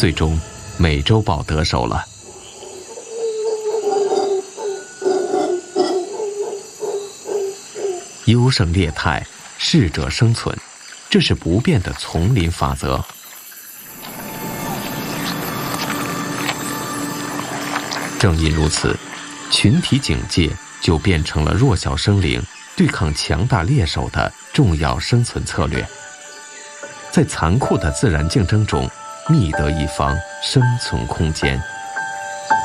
最终美洲豹得手了。优胜劣汰，适者生存，这是不变的丛林法则。正因如此，群体警戒就变成了弱小生灵对抗强大猎手的重要生存策略。在残酷的自然竞争中，觅得一方生存空间。